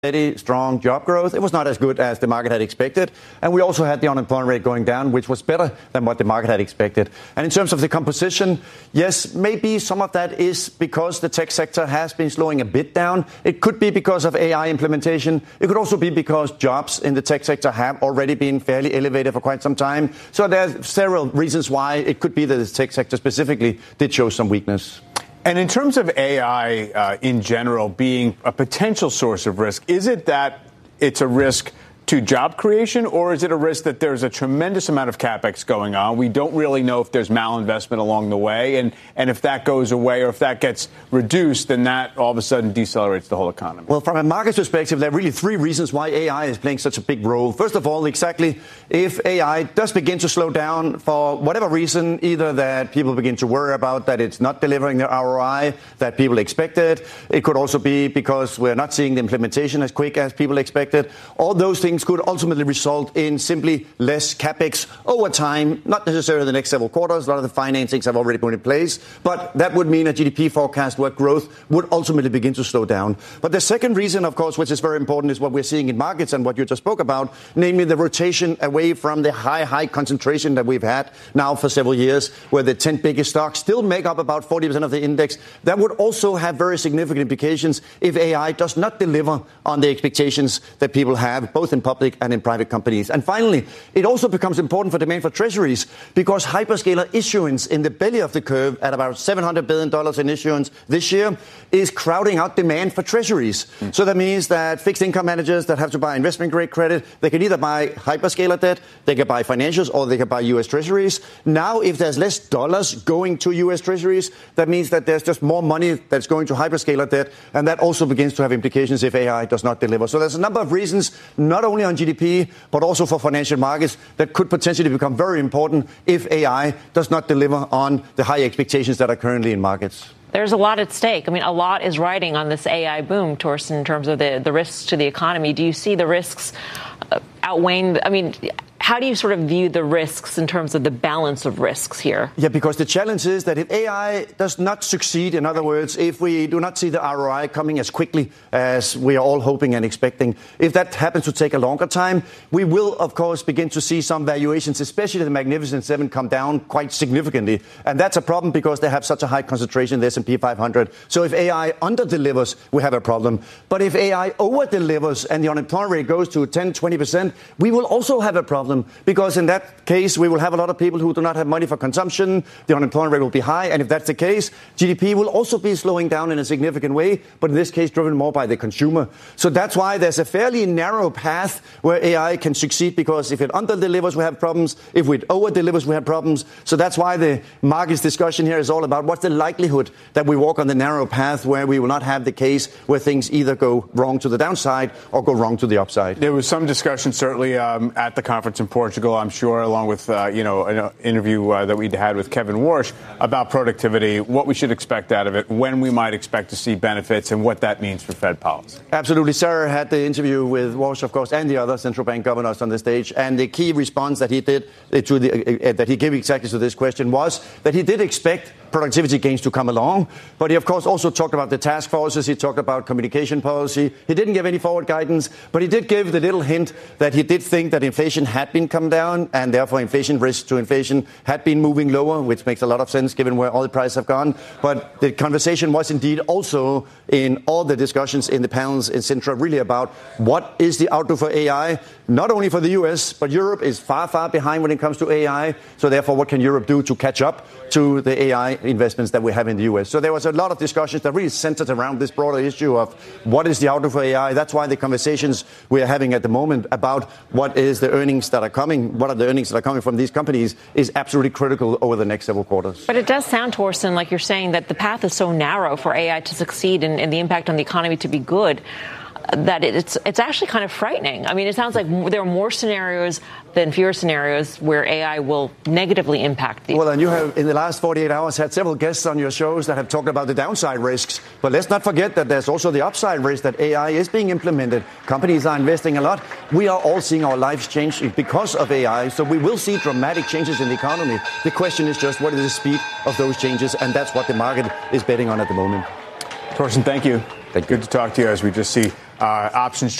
steady, strong job growth. It was not as good as the market had expected. And we also had the unemployment rate going down, which was better than what the market had expected. And in terms of the composition, yes, maybe some of that is because the tech sector has been slowing a bit down. It could be because of AI implementation. It could also be because jobs in the tech sector have already been fairly elevated for quite some time. So there's several reasons why it could be that the tech sector specifically did show some weakness. And in terms of AI in general being a potential source of risk, is it that it's a risk to job creation, or is it a risk that there's a tremendous amount of capex going on? We don't really know if there's malinvestment along the way. And if that goes away or if that gets reduced, then that all of a sudden decelerates the whole economy. Well, from a market perspective, there are really three reasons why AI is playing such a big role. First of all, exactly if AI does begin to slow down for whatever reason, either that people begin to worry about that it's not delivering the ROI that people expected. It could also be because we're not seeing the implementation as quick as people expected. All those things could ultimately result in simply less capex over time, not necessarily the next several quarters. A lot of the financings have already been in place, but that would mean a GDP forecast where growth would ultimately begin to slow down. But the second reason, of course, which is very important, is what we're seeing in markets and what you just spoke about, namely the rotation away from the high concentration that we've had now for several years, where the 10 biggest stocks still make up about 40% of the index. That would also have very significant implications if AI does not deliver on the expectations that people have, both in public and in private companies. And finally, it also becomes important for demand for treasuries because hyperscaler issuance in the belly of the curve at about $700 billion in issuance this year is crowding out demand for treasuries. So that means that fixed income managers that have to buy investment grade credit, they can either buy hyperscaler debt, they can buy financials, or they can buy U.S. treasuries. Now, if there's less dollars going to U.S. treasuries, that means that there's just more money that's going to hyperscaler debt, and that also begins to have implications if AI does not deliver. So there's a number of reasons, not only on GDP, but also for financial markets that could potentially become very important if AI does not deliver on the high expectations that are currently in markets. There's a lot at stake. I mean, a lot is riding on this AI boom, Torsten, in terms of the risks to the economy. Do you see the risks outweighing? I mean, how do you sort of view the risks in terms of the balance of risks here? Yeah, because the challenge is that if AI does not succeed, in other words, if we do not see the ROI coming as quickly as we are all hoping and expecting, if that happens to take a longer time, we will, of course, begin to see some valuations, especially the Magnificent Seven, come down quite significantly. And that's a problem because they have such a high concentration in the S&P 500. So if AI underdelivers, we have a problem. But if AI overdelivers and the unemployment rate goes to 10, 20%, we will also have a problem. Because in that case, we will have a lot of people who do not have money for consumption. The unemployment rate will be high. And if that's the case, GDP will also be slowing down in a significant way, but in this case, driven more by the consumer. So that's why there's a fairly narrow path where AI can succeed, because if it underdelivers, we have problems. If it overdelivers, we have problems. So that's why the markets discussion here is all about what's the likelihood that we walk on the narrow path where we will not have the case where things either go wrong to the downside or go wrong to the upside. There was some discussion, certainly, at the conference in Portugal, I'm sure, along with, an interview that we'd had with Kevin Warsh about productivity, what we should expect out of it, when we might expect to see benefits, and what that means for Fed policy. Absolutely. Sarah had the interview with Warsh, of course, and the other central bank governors on the stage. And the key response that he did that he gave exactly to this question was that he did expect productivity gains to come along. But he, of course, also talked about the task forces. He talked about communication policy. He didn't give any forward guidance, but he did give the little hint that he did think that inflation had been come down, and therefore inflation risk to inflation had been moving lower, which makes a lot of sense given where oil prices have gone. But the conversation was indeed also in all the discussions in the panels in Sintra really about what is the outlook for AI, not only for the US, but Europe is far, far behind when it comes to AI. So therefore, what can Europe do to catch up to the AI investments that we have in the US? So there was a lot of discussions that really centered around this broader issue of what is the outlook for AI. That's why the conversations we are having at the moment about what is the earnings that are coming, what are the earnings that are coming from these companies is absolutely critical over the next several quarters. But it does sound, Torsten, like you're saying that the path is so narrow for AI to succeed and the impact on the economy to be good, that it's actually kind of frightening. I mean, it sounds like there are more scenarios than fewer scenarios where AI will negatively impact the. Well, and you have, in the last 48 hours, had several guests on your shows that have talked about the downside risks. But let's not forget that there's also the upside risk that AI is being implemented. Companies are investing a lot. We are all seeing our lives change because of AI. So we will see dramatic changes in the economy. The question is just what is the speed of those changes? And that's what the market is betting on at the moment. Torsten, thank you. Thank you. Good to talk to you as we just see options